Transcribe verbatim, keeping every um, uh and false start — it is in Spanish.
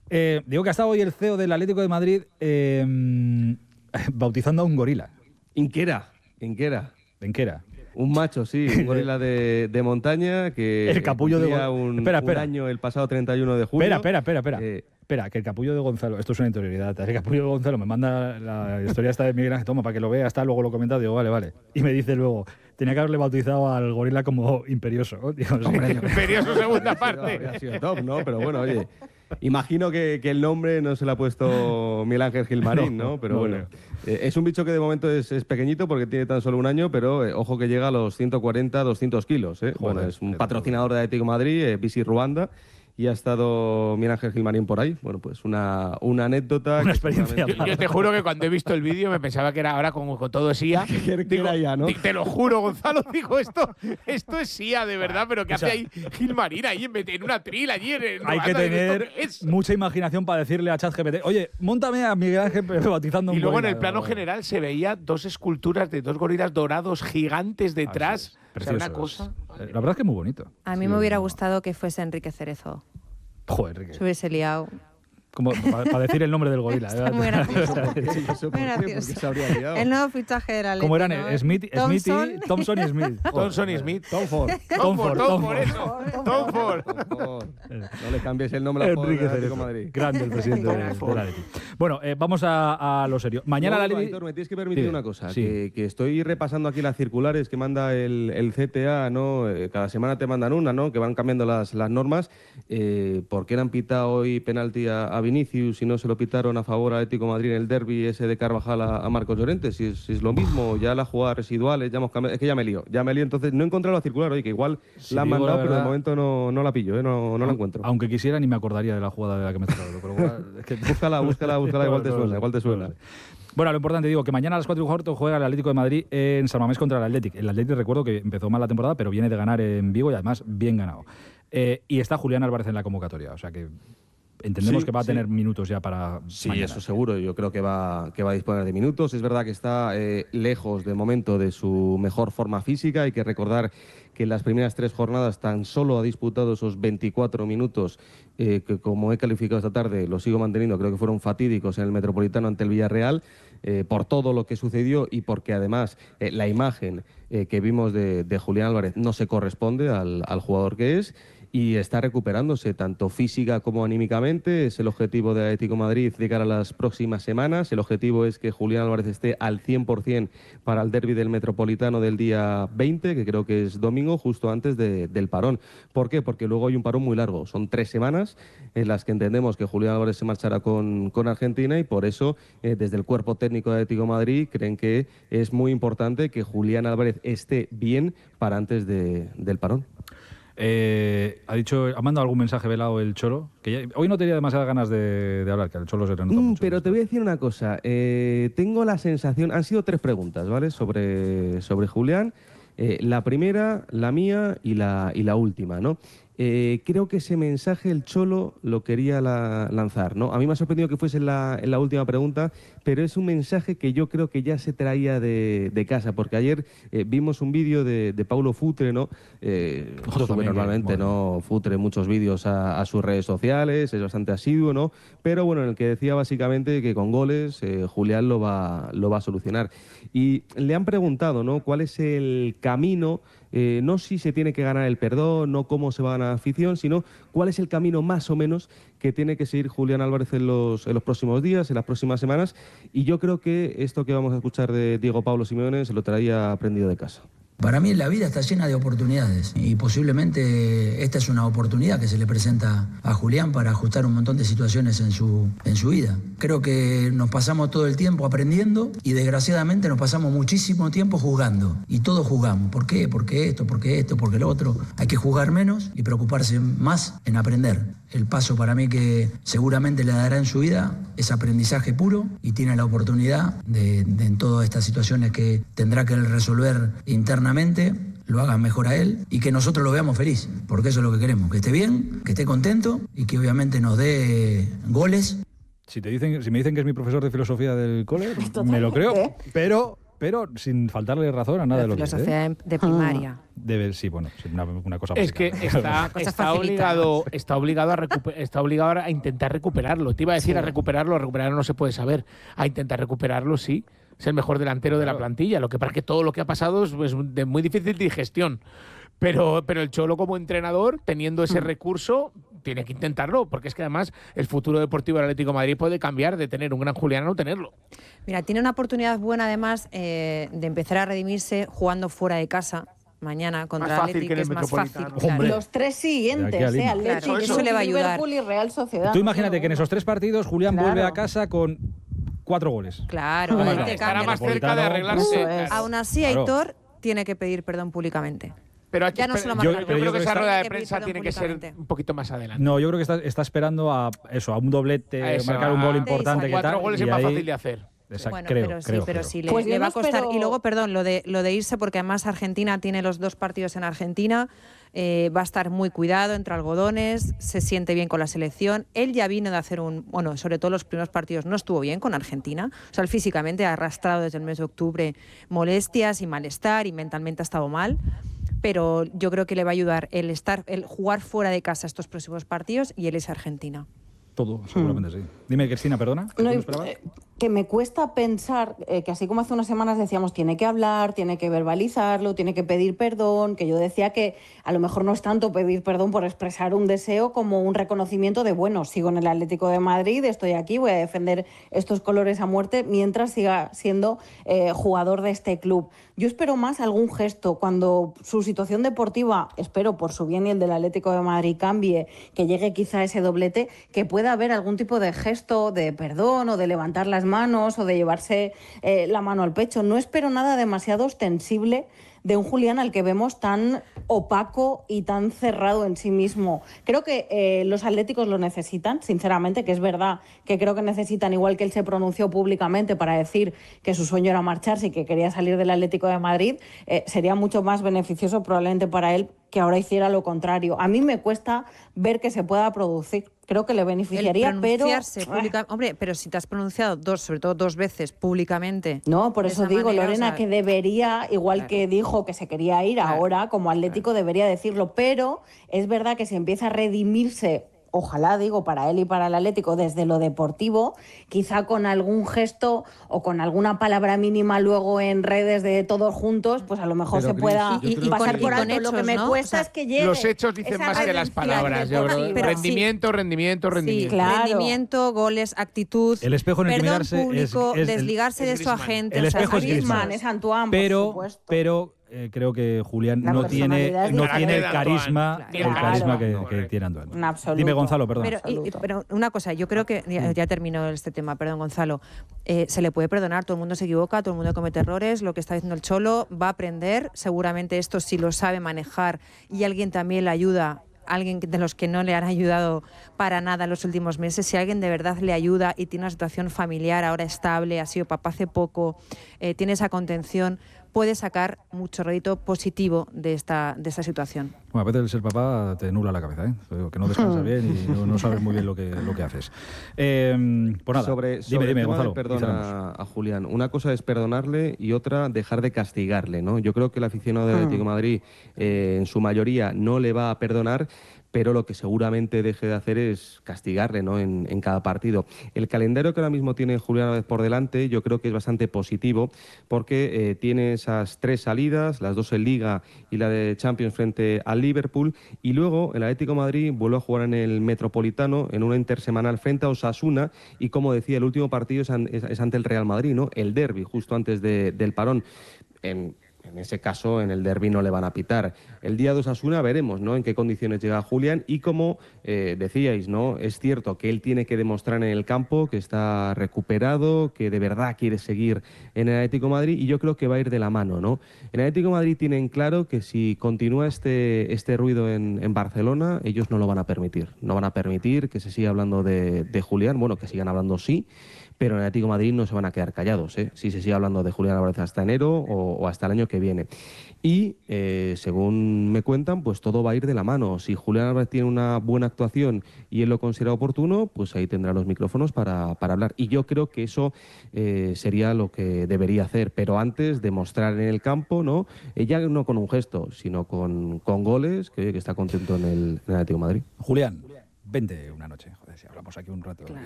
Eh, digo que ha estado hoy el C E O del Atlético de Madrid eh, bautizando a un gorila. Inquera, Inquera. ¿En qué era? Un macho, sí, un gorila de, de montaña que el capullo de Gon... un, espera, espera. un año el pasado treinta y uno de julio. Espera, espera, espera, espera. Eh, Espera, que el capullo de Gonzalo, esto es una interioridad, el capullo de Gonzalo me manda la historia esta de Miguel Ángel, toma, para que lo vea, hasta luego lo comenta, digo, vale, vale. Y me dice luego, tenía que haberle bautizado al gorila como Imperioso. Digo, Hombre, sí. Imperioso segunda habría parte. sido, habría sido top, ¿no? Pero bueno, oye, imagino que, que el nombre no se lo ha puesto Miguel Ángel Gilmarín, ¿no? Pero no bueno, eh, es un bicho que de momento es, es pequeñito porque tiene tan solo un año, pero eh, ojo que llega a los ciento cuarenta, doscientos kilos, ¿eh? Joder, bueno, es un qué patrocinador de Atlético de Madrid, eh, Visi Ruanda. Y ha estado Miguel Ángel Gilmarín por ahí. Bueno, pues una, una anécdota. Una que experiencia. Yo, yo te juro que cuando he visto el vídeo me pensaba que era ahora como con todo es I A. Que era I A, ¿no? Te lo juro, Gonzalo, digo, esto, esto es I A, de verdad, pero ¿qué O sea, hace ahí Gilmarín ahí en, en una tril allí? En, en Hay que Ruanda? tener ¿Esto qué es? mucha imaginación para decirle a ChatGPT, oye, móntame a Miguel Ángel bautizando Y un luego en gorila. el plano general se veía dos esculturas de dos gorilas dorados gigantes detrás. O sea, una Precioso. cosa. Eh, La verdad es que es muy bonito. A mí Sí, me hubiera no. gustado que fuese Enrique Cerezo. Joder, que- Se hubiese liado. como para, para decir el nombre del gorila. Está muy gracioso. ¿Y eso por Muy qué? ¿Por qué gracioso. se habría liado? El nuevo fichaje del Atlético. ¿Cómo eran? Eh, Smith, Smithy, Thompson. Thompson y Smith. Thompson y Smith. Tom Ford. Tom Ford, Tom Tom Ford, Ford. eso. Tom Ford. Tom Ford. No le cambies el nombre a Ford Enrique de Atlético Cerezo. de Madrid. Grande el presidente del del Atleti. Bueno, eh, vamos a, a lo serio. Mañana Luego, la Atleti- Aitor, me tienes que permitir Sí, una cosa, sí. que, que estoy repasando aquí las circulares que manda el, el C T A, ¿no? Eh, cada semana te mandan una, ¿no? Que van cambiando las, las normas. Eh, ¿Por qué le han pitado hoy penalti a, a Vinicius y no se lo pitaron a favor a Atlético de Madrid en el derbi ese de Carvajal a, a Marcos Llorente? Si es, si es lo mismo, ya las jugadas residuales, ya hemos cambiado. Es que ya me lío, ya me lío. Entonces no he encontrado la circular hoy, que igual Si la han digo la mandado, pero de verdad- momento no, no la pillo, ¿eh? No, no la encuentro. Aunque quisiera, ni me acordaría de la jugada de la que me he tratado. Pero bueno, es que- Búscala, búscala, búscala, igual te No lo suena, sé, igual te no suena. lo sé. Bueno, lo importante, digo, que mañana a las cuatro y cuarto juega el Atlético de Madrid en San Mamés contra el Athletic. El Athletic, recuerdo que empezó mal la temporada, pero viene de ganar en Vigo y además bien ganado. Eh, y está Julián Álvarez en la convocatoria, o sea que entendemos Sí, que va a sí. tener minutos ya para Sí, mañana. eso seguro. Yo creo que va, que va a disponer de minutos. Es verdad que está eh, lejos de momento de su mejor forma física. Hay que recordar que en las primeras tres jornadas tan solo ha disputado esos veinticuatro minutos eh, que, como he calificado esta tarde, lo sigo manteniendo. Creo que fueron fatídicos en el Metropolitano ante el Villarreal eh, por todo lo que sucedió y porque además eh, la imagen eh, que vimos de, de Julián Álvarez no se corresponde al, al jugador que es. Y está recuperándose tanto física como anímicamente. Es el objetivo de Atlético de Madrid de cara a las próximas semanas. El objetivo es que Julián Álvarez esté al cien por cien para el derbi del Metropolitano del día veinte, que creo que es domingo, justo antes de, del parón. ¿Por qué? Porque luego hay un parón muy largo. Son tres semanas en las que entendemos que Julián Álvarez se marchará con, con Argentina y por eso eh, desde el cuerpo técnico de Atlético de Madrid creen que es muy importante que Julián Álvarez esté bien para antes de, del parón. Eh, ha dicho, ha mandado algún mensaje velado el Cholo, que ya- hoy no tenía demasiadas ganas de, de hablar, que al Cholo se le nota Mm, mucho. pero te voy a decir una cosa. Eh, tengo la sensación, han sido tres preguntas, ¿vale? Sobre, sobre Julián. Eh, la primera, la mía y la, y la última, ¿no? Eh, creo que ese mensaje el Cholo lo quería la- lanzar, ¿no? A mí me ha sorprendido que fuese en la, en la última pregunta, pero es un mensaje que yo creo que ya se traía de, de casa, porque ayer eh, vimos un vídeo de, de Paulo Futre, ¿no? Eh, Otro sube también que- normalmente, bueno. ¿no? Futre muchos vídeos a, a sus redes sociales, es bastante asiduo, ¿no? Pero bueno, en el que decía básicamente que con goles eh, Julián lo va, lo va a solucionar. Y le han preguntado, ¿no? ¿Cuál es el camino? Eh, no si se tiene que ganar el perdón, no cómo se va a ganar la afición, sino cuál es el camino más o menos que tiene que seguir Julián Álvarez en los, en los próximos días, en las próximas semanas. Y yo creo que esto que vamos a escuchar de Diego Pablo Simeone se lo traía aprendido de casa. Para mí la vida está llena de oportunidades y posiblemente esta es una oportunidad que se le presenta a Julián para ajustar un montón de situaciones en su, en su vida. Creo que nos pasamos todo el tiempo aprendiendo y desgraciadamente nos pasamos muchísimo tiempo jugando y todos jugamos. ¿Por qué? Porque esto, porque esto, porque lo otro. Hay que jugar menos y preocuparse más en aprender. El paso para mí que seguramente le dará en su vida es aprendizaje puro y tiene la oportunidad de, de en todas estas situaciones que tendrá que él resolver internamente, lo haga mejor a él y que nosotros lo veamos feliz, porque eso es lo que queremos, que esté bien, que esté contento y que obviamente nos dé goles. Si, te dicen, si me dicen que es mi profesor de filosofía del cole, me lo creo, pero pero sin faltarle razón a nada de lo que dice. Filosofía de primaria. Debe, sí, bueno, sí, una, una cosa Es básica. que está, Cosa está, facilita. obligado, está, obligado a recuper- está obligado a intentar recuperarlo. Te iba a decir Sí. a recuperarlo, a recuperarlo no se puede saber. A intentar recuperarlo, sí. Es el mejor delantero de la plantilla. Lo que pasa es que todo lo que ha pasado es, es de muy difícil digestión. Pero, pero el Cholo como entrenador, teniendo ese recurso, tiene que intentarlo, porque es que además el futuro deportivo del Atlético de Madrid puede cambiar de tener un gran Julián a no tenerlo. Mira, tiene una oportunidad buena además eh, de empezar a redimirse jugando fuera de casa mañana contra Más el fácil Atlético, que en que el es más fácil. Metropolitano. Claro. Hombre. Los tres De aquí a siguientes, Lima. ¿eh? Atlético, Claro, eso le va a ayudar. Liverpool y Real Sociedad. Tú no imagínate sé, que en esos tres partidos Julián Claro. vuelve a casa con cuatro goles. Claro, Vamos, ahí no, te Estará cambia más la- cerca de arreglarse. Eso es. Aún así, Claro. Aitor tiene que pedir perdón públicamente. Pero aquí, Ya no pero- se lo yo, marcan. yo Pero yo creo que creo esa que rueda de está- prensa tiene que ser públicamente. un poquito más adelante. No, yo creo que está, está esperando a eso, a un doblete, A eso, marcar un a- gol importante. que Cuatro tal, goles y es más ahí- fácil de hacer. Exacto, Bueno, creo, pero sí, creo, pero creo. sí le, Pues yo le va no a costar. espero- Y luego, perdón, lo de lo de irse, porque además Argentina tiene los dos partidos en Argentina, eh, va a estar muy cuidado entre algodones, se siente bien con la selección. Él ya vino de hacer un, bueno, sobre todo los primeros partidos no estuvo bien con Argentina, o sea, él físicamente ha arrastrado desde el mes de octubre molestias y malestar y mentalmente ha estado mal. Pero yo creo que le va a ayudar el estar, el jugar fuera de casa estos próximos partidos y él es Argentina. Todo, seguramente sí. Dime, Cristina, perdona. ¿tú No, lo y- esperabas? eh, que me cuesta pensar eh, que así como hace unas semanas decíamos tiene que hablar, tiene que verbalizarlo, tiene que pedir perdón, que yo decía que a lo mejor no es tanto pedir perdón por expresar un deseo como un reconocimiento de, bueno, sigo en el Atlético de Madrid, estoy aquí, voy a defender estos colores a muerte mientras siga siendo eh, jugador de este club. Yo espero más algún gesto cuando su situación deportiva, espero por su bien y el del Atlético de Madrid cambie, que llegue quizá ese doblete, que pueda haber algún tipo de gesto de perdón o de levantar las manos o de llevarse eh, la mano al pecho. No espero nada demasiado ostensible de un Julián al que vemos tan opaco y tan cerrado en sí mismo. Creo que eh, los atléticos lo necesitan, sinceramente, que es verdad que creo que necesitan, igual que él se pronunció públicamente para decir que su sueño era marcharse y que quería salir del Atlético de Madrid, eh, sería mucho más beneficioso probablemente para él que ahora hiciera lo contrario. A mí me cuesta ver que se pueda producir. Creo que le beneficiaría, El pero... pronunciarse pública- Hombre, pero si te has pronunciado dos, sobre todo dos veces públicamente. No, por de eso esa digo, manera, Lorena, o sea, que debería, igual claro. que dijo que se quería ir, Claro. ahora como Atlético debería decirlo, pero es verdad que si empieza a redimirse, ojalá digo, para él y para el Atlético desde lo deportivo, quizá con algún gesto o con alguna palabra mínima luego en redes de todos juntos, pues a lo mejor Pero, se pueda Cris, yo creo pasar que- por y con alto. Lo que hechos, me ¿no? cuesta O sea, es que llegue Los hechos dicen esa más que las redención palabras. Yo creo. deportiva. Pero sí. rendimiento, rendimiento, Sí, rendimiento. claro. rendimiento, goles, actitud. El espejo en el que perdón mirarse es- público, es el- desligarse es de su Griezmann. agente. El o sea, espejo es Griezmann, Griezmann. es Antoine, por Pero, supuesto. pero eh, creo que Julián La no tiene, personalidad es no diferente. tiene el Carácter de carisma, Antoine. el Claro. carisma que, No, que tiene Antoine. En absoluto. Dime, Gonzalo, perdón. Pero, y- Absoluto. pero una cosa, yo creo que ya, ya termino este tema, perdón, Gonzalo. Eh, se le puede perdonar, todo el mundo se equivoca, todo el mundo comete errores. Lo que está diciendo el Cholo va a aprender. Seguramente esto sí lo sabe manejar y alguien también le ayuda. Alguien de los que no le han ayudado para nada en los últimos meses, si alguien de verdad le ayuda y tiene una situación familiar ahora estable, ha sido papá hace poco, eh, tiene esa contención, puede sacar mucho rédito positivo de esta, de esta situación. Bueno, a veces el ser papá te nubla la cabeza, ¿eh? Que no descansas bien y no, no sabes muy bien lo que, lo que haces. Eh, pues nada, Sobre, dime, sobre dime, el tema Gonzalo. del perdón y cerramos. a, a Julián. Una cosa es perdonarle y otra dejar de castigarle, ¿no? Yo creo que el aficionado del Atlético de Madrid, eh, en su mayoría, no le va a perdonar, pero lo que seguramente deje de hacer es castigarle, ¿no? en, en cada partido. El calendario que ahora mismo tiene Julián Álvarez por delante yo creo que es bastante positivo porque eh, tiene esas tres salidas, las dos en Liga y la de Champions frente al Liverpool, y luego el Atlético de Madrid vuelve a jugar en el Metropolitano en una intersemanal frente a Osasuna y, como decía, el último partido es, an- es- es ante el Real Madrid, ¿no? El derbi, justo antes de- del parón. En, En ese caso, en el derbi no le van a pitar. El día de Osasuna veremos, ¿no?, en qué condiciones llega Julián y, como eh, decíais, ¿no?, es cierto que él tiene que demostrar en el campo que está recuperado, que de verdad quiere seguir en el Atlético de Madrid, y yo creo que va a ir de la mano, ¿no? En el Atlético de Madrid tienen claro que si continúa este, este ruido en, en Barcelona, ellos no lo van a permitir. No van a permitir que se siga hablando de, de Julián, bueno, que sigan hablando sí, pero en el Atlético de Madrid no se van a quedar callados, ¿eh? Si se sigue hablando de Julián Álvarez hasta enero o, o hasta el año que que viene. Y eh, según me cuentan, pues todo va a ir de la mano. Si Julián Álvarez tiene una buena actuación y él lo considera oportuno, pues ahí tendrá los micrófonos para, para hablar. Y yo creo que eso eh, sería lo que debería hacer. Pero antes demostrar en el campo, ¿no? Eh, ya no con un gesto, sino con, con goles, que, que está contento en el, en el Atlético de Madrid. Julián, vente una noche. Joder, si hablamos aquí un rato. Claro.